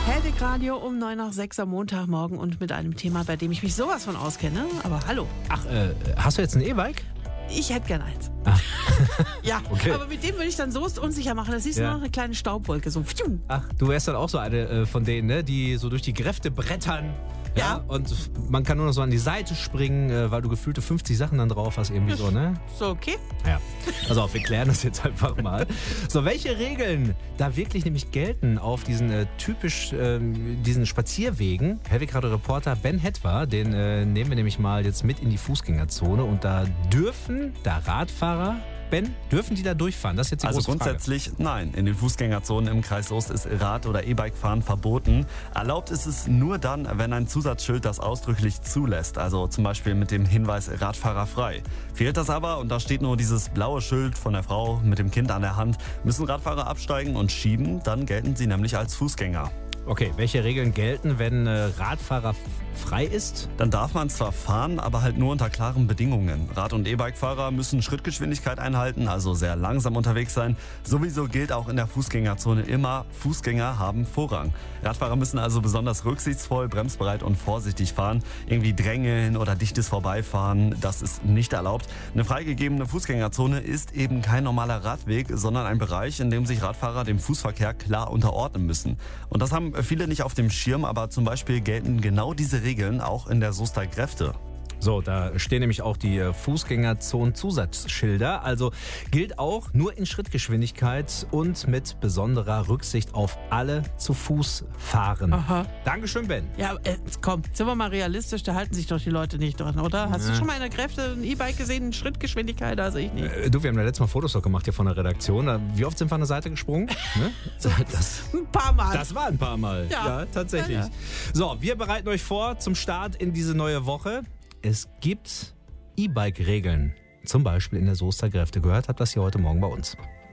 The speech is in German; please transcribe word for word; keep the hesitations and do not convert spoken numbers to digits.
Hellwig Radio um neun nach sechs am Montagmorgen und mit einem Thema, bei dem ich mich sowas von auskenne. Aber hallo. Ach, äh, hast du jetzt ein E-Bike? Ich hätte gern eins. Ah. Ja, okay. Aber mit dem würde ich dann so unsicher machen. Das siehst du Ja. noch eine kleine Staubwolke. So. Ach, du wärst dann auch so eine äh, von denen, ne, die so durch die Gräfte brettern. Ja. Ja. Und man kann nur noch so an die Seite springen, äh, weil du gefühlte fünfzig Sachen dann drauf hast, irgendwie so, ne? So, okay. Ja. Also auf, wir klären das jetzt einfach mal. So, welche Regeln da wirklich nämlich gelten auf diesen äh, typisch ähm, diesen Spazierwegen? Hellwig-Radio-Reporter Ben Hetwa, den äh, nehmen wir nämlich mal jetzt mit in die Fußgängerzone und da dürfen da Radfahrer, Ben, dürfen die da durchfahren? Das ist jetzt die Also große Frage. grundsätzlich nein. In den Fußgängerzonen im Kreis Soest ist Rad- oder E-Bike-Fahren verboten. Erlaubt ist es nur dann, wenn ein Zusatzschild das ausdrücklich zulässt. Also zum Beispiel mit dem Hinweis Radfahrer frei. Fehlt das aber und da steht nur dieses blaue Schild von der Frau mit dem Kind an der Hand, müssen Radfahrer absteigen und schieben. Dann gelten sie nämlich als Fußgänger. Okay, welche Regeln gelten, wenn äh, Radfahrer f- frei ist? Dann darf man zwar fahren, aber halt nur unter klaren Bedingungen. Rad- und E-Bike-Fahrer müssen Schrittgeschwindigkeit einhalten, also sehr langsam unterwegs sein. Sowieso gilt auch in der Fußgängerzone immer, Fußgänger haben Vorrang. Radfahrer müssen also besonders rücksichtsvoll, bremsbereit und vorsichtig fahren. Irgendwie drängeln oder dichtes Vorbeifahren, das ist nicht erlaubt. Eine freigegebene Fußgängerzone ist eben kein normaler Radweg, sondern ein Bereich, in dem sich Radfahrer dem Fußverkehr klar unterordnen müssen. Und das haben viele nicht auf dem Schirm, aber zum Beispiel gelten genau diese Regeln auch in der Soester Gräfte. So, da stehen nämlich auch die äh, Fußgängerzonen-Zusatzschilder. Also gilt auch nur in Schrittgeschwindigkeit und mit besonderer Rücksicht auf alle zu Fuß fahren. Aha. Dankeschön, Ben. Ja, äh, komm, sind wir mal realistisch, da halten sich doch die Leute nicht dran, oder? Hast Ja. du schon mal in der Kräfte ein E-Bike gesehen, in Schrittgeschwindigkeit? Also ich nicht. Äh, du, wir haben ja letztes Mal Fotos doch gemacht hier von der Redaktion. Da- Wie oft sind wir an der Seite gesprungen? Ne? Das, Ein paar Mal. das war ein paar Mal. Ja. tatsächlich. Ja, ja. So, wir bereiten euch vor zum Start in diese neue Woche. Es gibt E-Bike-Regeln. Zum Beispiel in der Soester Gräfte. Gehört habt das hier heute Morgen bei uns.